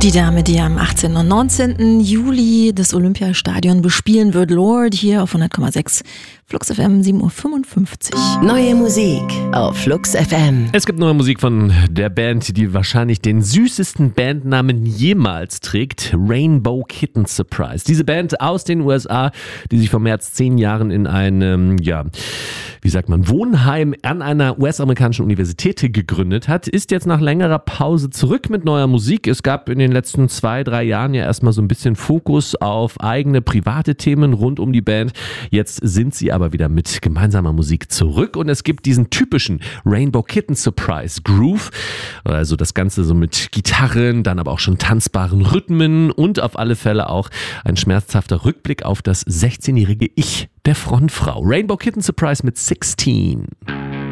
Die Dame, die am 18. und 19. Juli das Olympiastadion bespielen wird, Lorde, hier auf 100,6 Flux FM, 7.55 Uhr. Neue Musik auf Flux FM. Es gibt neue Musik von der Band, die wahrscheinlich den süßesten Bandnamen jemals trägt, Rainbow Kitten Surprise. Diese Band aus den USA, die sich vor mehr als 10 Jahren in einem, Wohnheim an einer US-amerikanischen Universität gegründet hat, ist jetzt nach längerer Pause zurück mit neuer Musik. Es gab in den letzten 2-3 Jahren ja erstmal so ein bisschen Fokus auf eigene private Themen rund um die Band. Jetzt sind sie aber wieder mit gemeinsamer Musik zurück und es gibt diesen typischen Rainbow Kitten Surprise Groove, also das Ganze so mit Gitarren, dann aber auch schon tanzbaren Rhythmen und auf alle Fälle auch ein schmerzhafter Rückblick auf das 16-jährige Ich der Frontfrau. Rainbow Kitten Surprise mit 16.